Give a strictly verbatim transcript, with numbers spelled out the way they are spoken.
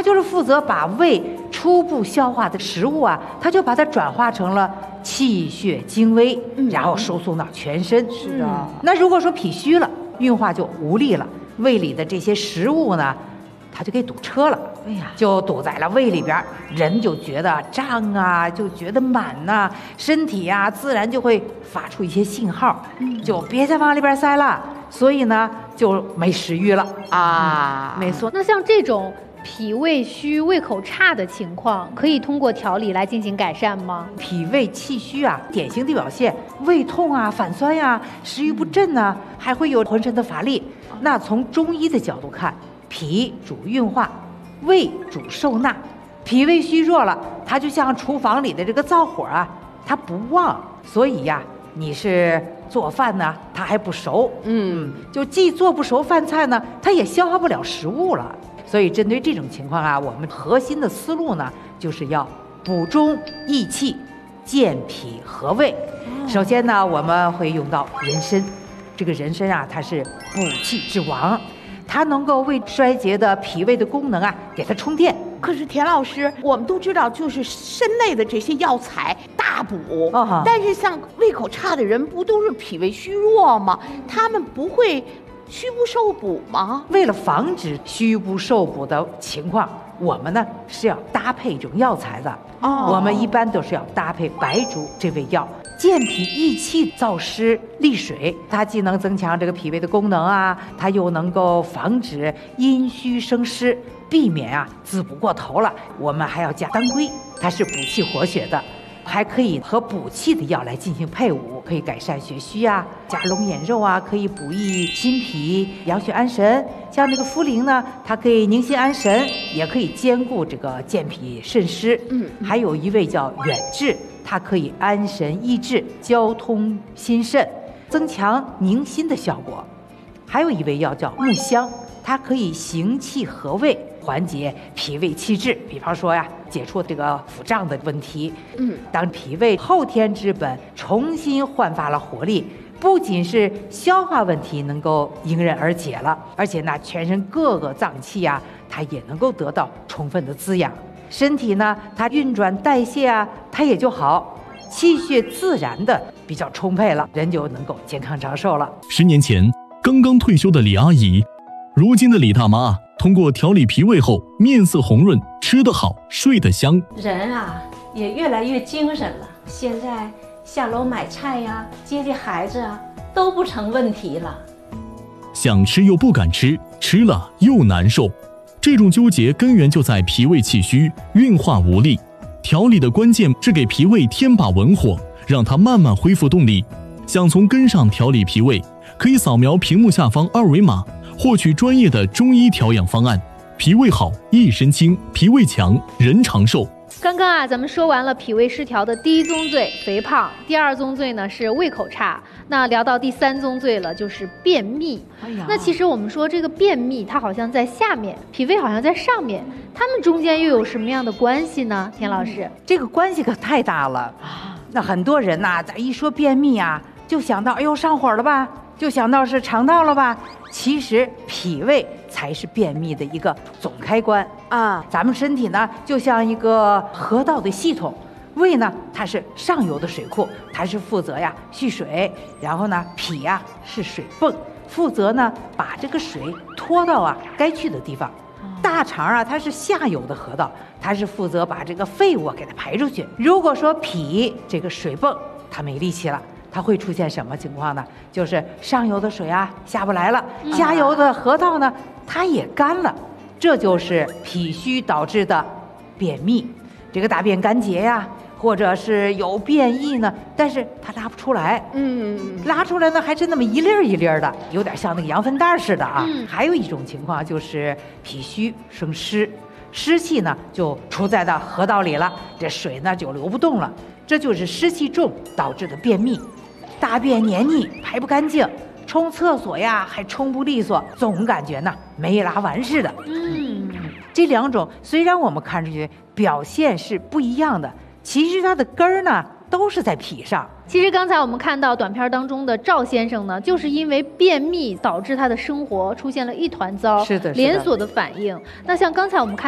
它就是负责把胃初步消化的食物啊，它就把它转化成了气血精微，然后输送到全身。 是的。 那如果说脾虚了，运化就无力了，胃里的这些食物呢，它就给堵车了。哎呀，就堵在了胃里边，人就觉得胀啊，就觉得满呐、啊，身体呀、啊、自然就会发出一些信号，就别再往里边塞了，所以呢就没食欲了啊。 没错。那像这种脾胃虚、胃口差的情况，可以通过调理来进行改善吗？ 脾胃气虚啊，典型的表现胃痛啊、反酸呀、啊、食欲不振啊，还会有浑身的乏力。那从中医的角度看，脾主运化，胃主受纳，脾胃虚弱了，它就像厨房里的这个灶火啊，它不旺，所以呀，你是做饭呢，它还不熟，嗯，就既做不熟饭菜呢，它也消化不了食物了。所以针对这种情况啊，我们核心的思路呢，就是要补中益气，健脾和胃。首先呢，我们会用到人参，这个人参啊，它是补气之王。它能够为衰竭的脾胃的功能啊，给它充电。 可是田老师，我们都知道，就是参类的这些药材大补， 哦、 但是像胃口差的人，不都是脾胃虚弱吗？他们不会虚不受补吗？ 为了防止虚不受补的情况，我们呢是要搭配这种药材的。哦，我们一般都是要搭配白术这味药。健脾益气、燥湿利水，它既能增强这个脾胃的功能啊，它又能够防止阴虚生湿，避免啊滋补过头了。我们还要加当归，它是补气活血的，还可以和补气的药来进行配伍，可以改善血虚啊，加龙眼肉啊，可以补益心脾、养血安神。像那个茯苓呢，它可以宁心安神，也可以兼顾这个健脾渗湿。嗯，还有一味叫远志。它可以安神益智、交通心肾，增强宁心的效果。还有一味药叫木香，它可以行气和胃，缓解脾胃气滞。比方说呀，解除这个腹胀的问题。嗯，当脾胃后天之本重新焕发了活力，不仅是消化问题能够迎刃而解了，而且呢，全身各个脏器啊，它也能够得到充分的滋养。身体呢，它运转代谢啊，它也就好，气血自然的比较充沛了，人就能够健康长寿了。 十年前刚刚退休的李阿姨，如今的李大妈通过调理脾胃后，面色红润，吃得好，睡得香， 人啊也越来越精神了。现在下楼买菜呀、接接孩子啊，都不成问题了。 想吃又不敢吃，吃了又难受。这种纠结根源就在脾胃气虚、运化无力。调理的关键是给脾胃添把文火，让它慢慢恢复动力。想从根上调理脾胃，可以扫描屏幕下方二维码，获取专业的中医调养方案。脾胃好，一身轻；脾胃强，人长寿。 刚刚啊，咱们说完了脾胃失调的第一宗罪肥胖，第二宗罪呢是胃口差，那聊到第三宗罪了，就是便秘。哎呀，那其实我们说这个便秘，它好像在下面，脾胃好像在上面，它们中间又有什么样的关系呢？田老师， 这个关系可太大了啊！那很多人呐、啊，咱一说便秘啊，就想到哎呦上火了吧，就想到是肠道了吧。其实脾胃才是便秘的一个总开关啊！咱们身体呢，就像一个河道的系统，胃呢它是上游的水库，它是负责呀蓄水，然后呢脾呀是水泵，负责呢把这个水拖到啊该去的地方。大肠啊它是下游的河道，它是负责把这个废物啊给它排出去。如果说脾这个水泵它没力气了，它会出现什么情况呢？就是上游的水啊下不来了，下游的河道呢它也干了，这就是脾虚导致的便秘。这个大便干结呀，或者是有便意呢，但是它拉不出来，嗯，拉出来呢还是那么一粒儿一粒儿的，有点像那个羊粪蛋似的啊。嗯、还有一种情况就是脾虚生湿，湿气呢就出在到河道里了，这水呢就流不动了，这就是湿气重导致的便秘。大便黏腻排不干净，冲厕所呀还冲不利索，总感觉呢没拉完似的。嗯，这两种虽然我们看出去表现是不一样的，其实它的根儿呢都是在脾上。 其实刚才我们看到短片当中的赵先生呢，就是因为便秘导致他的生活出现了一团糟， 是的，是的， 连锁的反应。那像刚才我们看